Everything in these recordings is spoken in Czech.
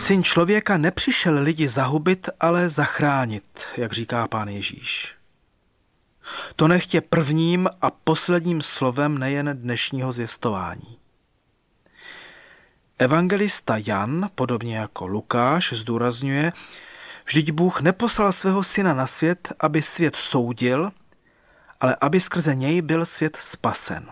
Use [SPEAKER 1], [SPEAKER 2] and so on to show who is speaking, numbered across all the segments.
[SPEAKER 1] Syn člověka nepřišel lidi zahubit, ale zachránit, jak říká Pán Ježíš. To nechť je prvním a posledním slovem nejen dnešního zvěstování. Evangelista Jan, podobně jako Lukáš, zdůrazňuje, vždyť Bůh neposlal svého syna na svět, aby svět soudil, ale aby skrze něj byl svět spasen.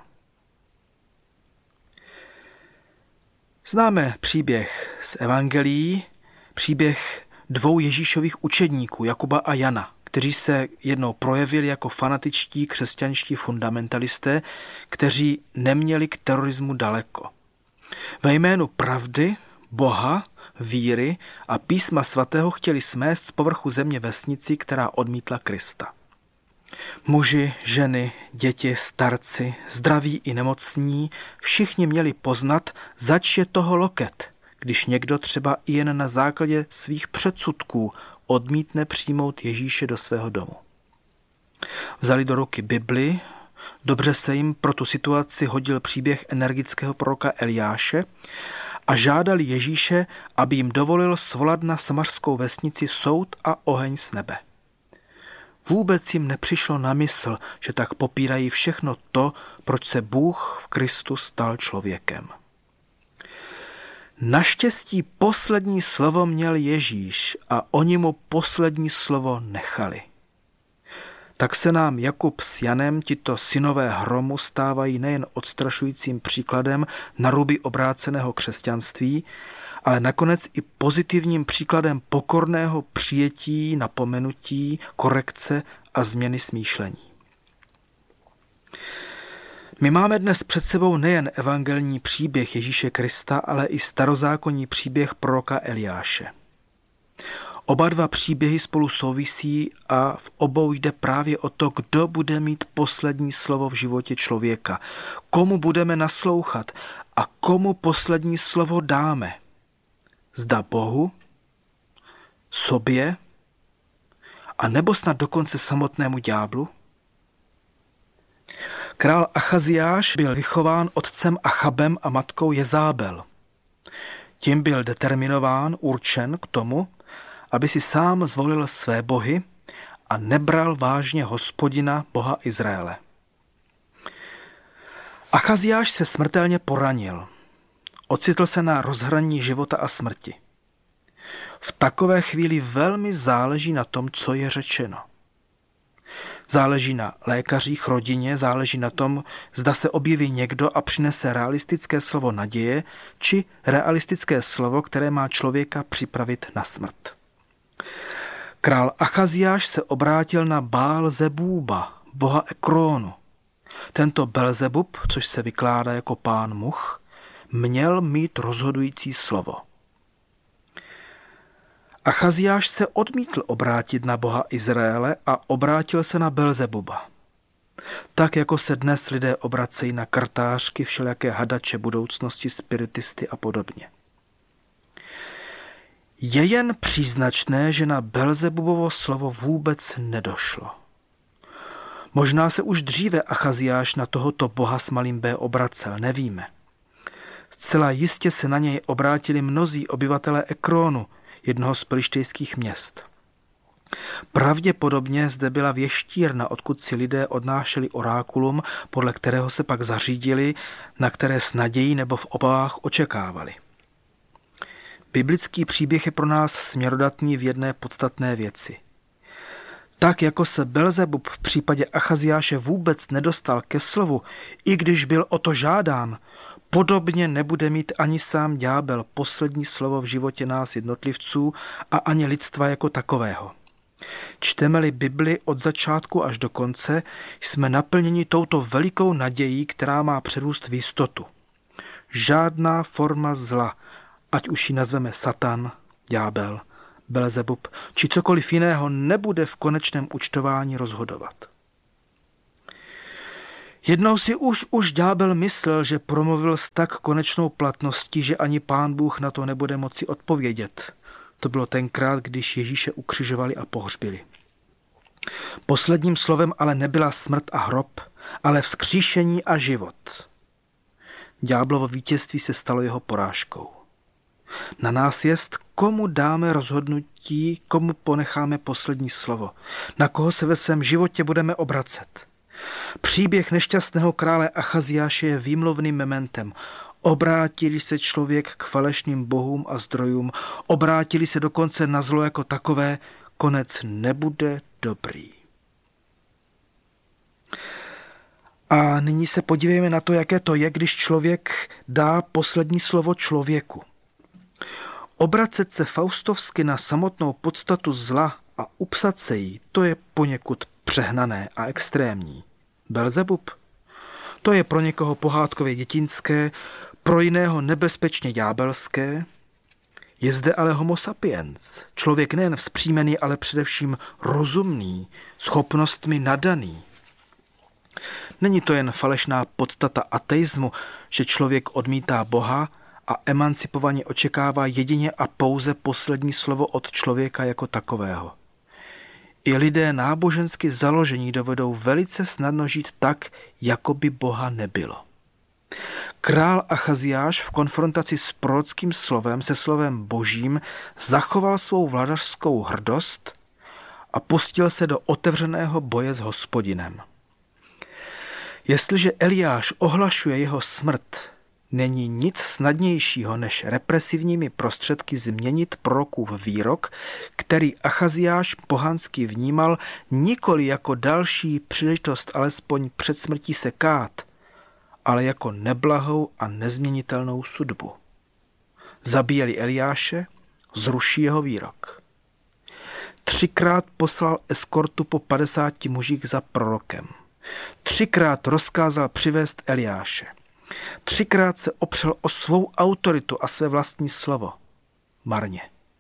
[SPEAKER 1] Známe příběh z evangelií, příběh dvou Ježíšových učedníků, Jakuba a Jana, kteří se jednou projevili jako fanatičtí křesťanští fundamentalisté, kteří neměli k terorismu daleko. Ve jménu pravdy, Boha, víry a písma svatého chtěli smést z povrchu země vesnici, která odmítla Krista. Muži, ženy, děti, starci, zdraví i nemocní, všichni měli poznat, zač je toho loket, když někdo třeba i jen na základě svých předsudků odmítne přijmout Ježíše do svého domu. Vzali do ruky Bibli, dobře se jim pro tu situaci hodil příběh energického proroka Eliáše a žádali Ježíše, aby jim dovolil svolat na samařskou vesnici soud a oheň z nebe. Vůbec jim nepřišlo na mysl, že tak popírají všechno to, proč se Bůh v Kristu stal člověkem. Naštěstí poslední slovo měl Ježíš a oni mu poslední slovo nechali. Tak se nám Jakub s Janem, tito synové hromu, stávají nejen odstrašujícím příkladem naruby obráceného křesťanství, ale nakonec i pozitivním příkladem pokorného přijetí, napomenutí, korekce a změny smýšlení. My máme dnes před sebou nejen evangelní příběh Ježíše Krista, ale i starozákonní příběh proroka Eliáše. Oba dva příběhy spolu souvisí a v obou jde právě o to, kdo bude mít poslední slovo v životě člověka, komu budeme naslouchat a komu poslední slovo dáme. Zda Bohu, sobě, a nebo snad dokonce samotnému ďáblu? Král Achaziáš byl vychován otcem Achabem a matkou Jezábel. Tím byl determinován, určen k tomu, aby si sám zvolil své bohy a nebral vážně Hospodina, Boha Izraele. Achaziáš se smrtelně poranil. Ocitl se na rozhraní života a smrti. V takové chvíli velmi záleží na tom, co je řečeno. Záleží na lékařích, rodině, záleží na tom, zda se objeví někdo a přinese realistické slovo naděje, či realistické slovo, které má člověka připravit na smrt. Král Achaziáš se obrátil na Bál-Zebúba, boha Ekrónu. Tento Belzebub, což se vykládá jako pán much, měl mít rozhodující slovo. Achaziáš se odmítl obrátit na Boha Izraele a obrátil se na Belzebuba. Tak jako se dnes lidé obracejí na kartářky, všelijaké hadače budoucnosti, spiritisty a podobně. Je jen příznačné, že na Belzebubovo slovo vůbec nedošlo. Možná se už dříve Achaziáš na tohoto boha s malým B obracel, nevíme. Zcela jistě se na něj obrátili mnozí obyvatelé Ekrónu, jednoho z pelištejských měst. Pravděpodobně zde byla věštírna, odkud si lidé odnášeli orákulum, podle kterého se pak zařídili, na které s nadějí nebo v obavách očekávali. Biblický příběh je pro nás směrodatný v jedné podstatné věci. Tak jako se Belzebub v případě Achaziáše vůbec nedostal ke slovu, i když byl o to žádán, podobně nebude mít ani sám ďábel poslední slovo v životě nás jednotlivců a ani lidstva jako takového. Čteme-li Bibli od začátku až do konce, jsme naplněni touto velikou nadějí, která má přerůst v jistotu. Žádná forma zla, ať už ji nazveme Satan, ďábel, Belzebub či cokoliv jiného, nebude v konečném účtování rozhodovat. Jednou si už ďábel myslel, že promluvil s tak konečnou platností, že ani Pán Bůh na to nebude moci odpovědět. To bylo tenkrát, když Ježíše ukřižovali a pohřbili. Posledním slovem ale nebyla smrt a hrob, ale vzkříšení a život. Ďáblovo vítězství se stalo jeho porážkou. Na nás jest, komu dáme rozhodnutí, komu ponecháme poslední slovo, na koho se ve svém životě budeme obracet. Příběh nešťastného krále Achaziáše je výmluvným mementem. Obrátili se člověk k falešným bohům a zdrojům, obrátili se dokonce na zlo jako takové, konec nebude dobrý. A nyní se podívejme na to, jaké to je, když člověk dá poslední slovo člověku. Obracet se faustovsky na samotnou podstatu zla a upsat se jí, to je poněkud přehnané a extrémní. Belzebub? To je pro někoho pohádkově dětinské, pro jiného nebezpečně ďábelské. Je zde ale homo sapiens, člověk nejen vzpřímený, ale především rozumný, schopnostmi nadaný. Není to jen falešná podstata ateismu, že člověk odmítá Boha a emancipovaně očekává jedině a pouze poslední slovo od člověka jako takového. I lidé nábožensky založení dovedou velice snadno žít tak, jako by Boha nebylo. Král Achaziáš v konfrontaci s prorockým slovem se slovem božím zachoval svou vladařskou hrdost a pustil se do otevřeného boje s Hospodinem. Jestliže Eliáš ohlašuje jeho smrt, není nic snadnějšího, než represivními prostředky změnit prorokův výrok, který Achaziáš pohansky vnímal nikoli jako další příležitost alespoň před smrtí se kát, ale jako neblahou a nezměnitelnou sudbu. Zabíjeli Eliáše, zruší jeho výrok. 3krát poslal eskortu po 50 mužích za prorokem. 3krát rozkázal přivést Eliáše. 3krát se opřel o svou autoritu a své vlastní slovo. Marně.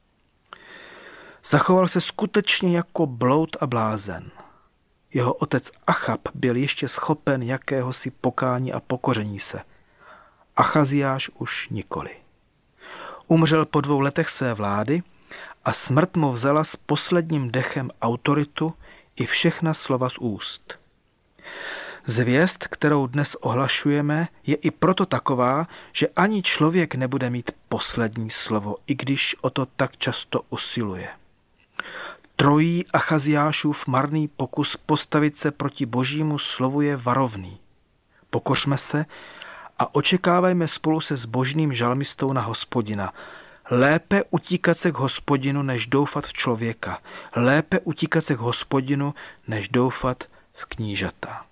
[SPEAKER 1] Zachoval se skutečně jako bloud a blázen. Jeho otec Achab byl ještě schopen jakéhosi pokání a pokoření se. Achaziáš už nikoli. Umřel po 2 letech své vlády a smrt mu vzala s posledním dechem autoritu i všechna slova z úst. Zvěst, kterou dnes ohlašujeme, je i proto taková, že ani člověk nebude mít poslední slovo, i když o to tak často usiluje. Trojí Achaziášův marný pokus postavit se proti božímu slovu je varovný. Pokořme se a očekávajme spolu se zbožným žalmistou na Hospodina. Lépe utíkat se k Hospodinu, než doufat v člověka. Lépe utíkat se k Hospodinu, než doufat v knížata.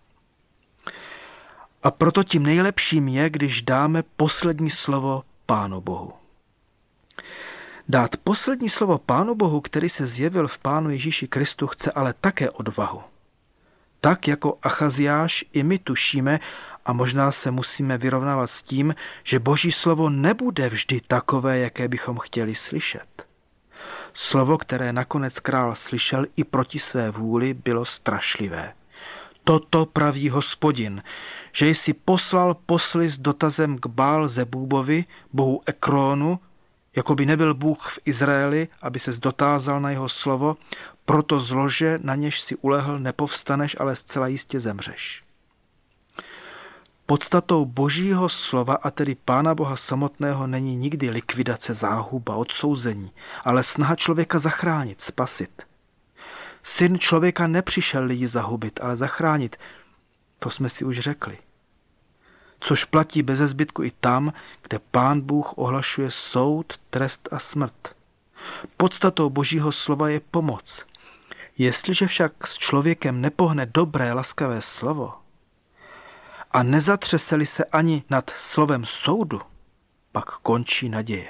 [SPEAKER 1] A proto tím nejlepším je, když dáme poslední slovo Pánu Bohu. Dát poslední slovo Pánu Bohu, který se zjevil v Pánu Ježíši Kristu, chce ale také odvahu. Tak jako Achaziáš i my tušíme a možná se musíme vyrovnávat s tím, že Boží slovo nebude vždy takové, jaké bychom chtěli slyšet. Slovo, které nakonec král slyšel i proti své vůli, bylo strašlivé. Toto praví Hospodin, že jsi poslal posly s dotazem k Bál-Zebúbovi, bohu Ekrónu, jako by nebyl Bůh v Izraeli, aby ses dotázal na jeho slovo, proto zlože, na něž si ulehl, nepovstaneš, ale zcela jistě zemřeš. Podstatou Božího slova, a tedy Pána Boha samotného, není nikdy likvidace, záhuba, odsouzení, ale snaha člověka zachránit, spasit. Syn člověka nepřišel lidi zahubit, ale zachránit. To jsme si už řekli. Což platí beze zbytku i tam, kde Pán Bůh ohlašuje soud, trest a smrt. Podstatou Božího slova je pomoc. Jestliže však s člověkem nepohne dobré, laskavé slovo a nezatřeseli se ani nad slovem soudu, pak končí naděje.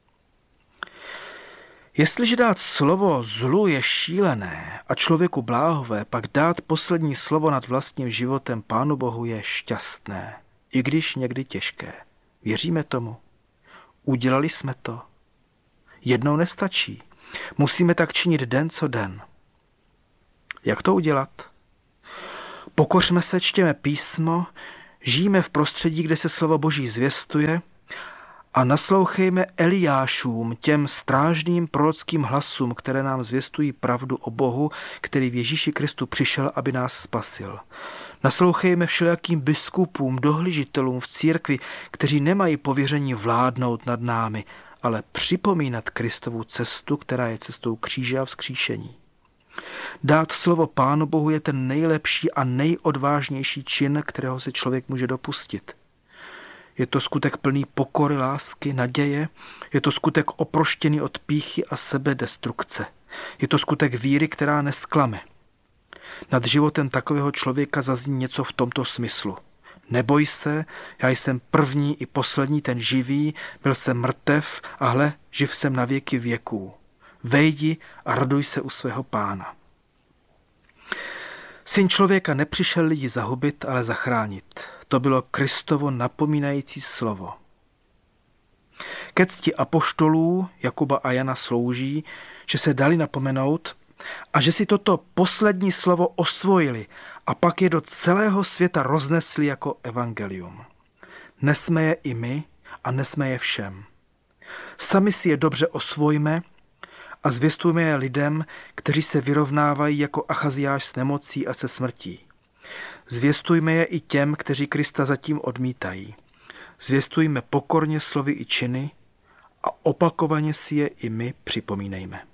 [SPEAKER 1] Jestliže dát slovo zlu je šílené a člověku bláhové, pak dát poslední slovo nad vlastním životem Pánu Bohu je šťastné, i když někdy těžké. Věříme tomu? Udělali jsme to? Jednou nestačí. Musíme tak činit den co den. Jak to udělat? Pokořme se, čtěme písmo, žijeme v prostředí, kde se slovo Boží zvěstuje, a naslouchejme Eliášům, těm strážným prorockým hlasům, které nám zvěstují pravdu o Bohu, který v Ježíši Kristu přišel, aby nás spasil. Naslouchejme všelijakým biskupům, dohlížitelům v církvi, kteří nemají pověření vládnout nad námi, ale připomínat Kristovu cestu, která je cestou kříže a vzkříšení. Dát slovo Pánu Bohu je ten nejlepší a nejodvážnější čin, kterého se člověk může dopustit. Je to skutek plný pokory, lásky, naděje, je to skutek oproštěný od pýchy a sebedestrukce. Je to skutek víry, která nesklame. Nad životem takového člověka zazní něco v tomto smyslu. Neboj se, já jsem první i poslední, ten živý, byl jsem mrtev a hle, živ jsem na věky věků. Vejdi a raduj se u svého Pána. Syn člověka nepřišel lidi zahubit, ale zachránit. To bylo Kristovo napomínající slovo. Ke cti apoštolů Jakuba a Jana slouží, že se dali napomenout a že si toto poslední slovo osvojili a pak je do celého světa roznesli jako evangelium. Nesme je i my a nesme je všem. Sami si je dobře osvojme a zvěstujme je lidem, kteří se vyrovnávají jako Achaziáš s nemocí a se smrtí. Zvěstujme je i těm, kteří Krista zatím odmítají. Zvěstujme pokorně slovy i činy a opakovaně si je i my připomínejme.